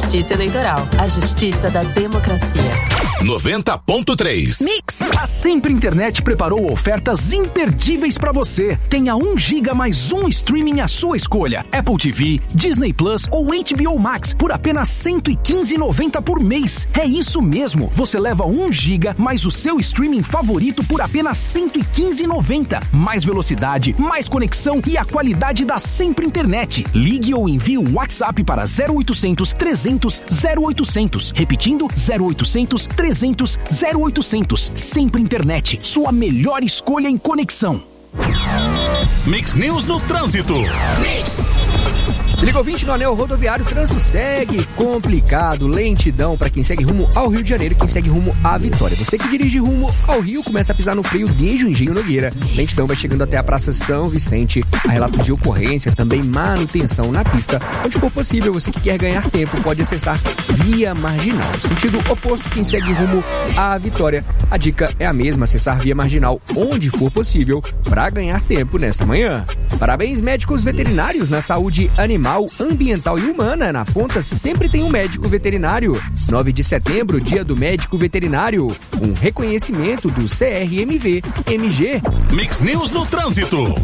Justiça Eleitoral, a justiça da democracia. 90.3 Mix. A Sempre Internet preparou ofertas imperdíveis pra você. Tenha 1 GB mais um streaming à sua escolha. Apple TV, Disney Plus ou HBO Max por apenas R$ 115,90 por mês. É isso mesmo. Você leva 1 GB mais o seu streaming favorito por apenas R$ 115,90. Mais velocidade, mais conexão e a qualidade da Sempre Internet. Ligue ou envie o WhatsApp para 0800 300 0800. Repetindo, 0800 300 0800. Sempre Internet, sua melhor escolha em conexão. Mix News no trânsito. Se liga, ouvinte, no anel rodoviário, o trânsito segue complicado, lentidão para quem segue rumo ao Rio de Janeiro e quem segue rumo à Vitória. Você que dirige rumo ao Rio começa a pisar no freio desde o Engenho Nogueira. Lentidão vai chegando até a Praça São Vicente. Há relatos de ocorrência, também manutenção na pista. Onde for possível, você que quer ganhar tempo pode acessar via marginal. Sentido oposto, quem segue rumo à Vitória. A dica é a mesma, acessar via marginal onde for possível para ganhar tempo nesta manhã. Parabéns, médicos veterinários na saúde animal, ambiental e humana. Na ponta sempre tem um médico veterinário. 9 de setembro, dia do médico veterinário. Um reconhecimento do CRMV-MG. Mix News no trânsito.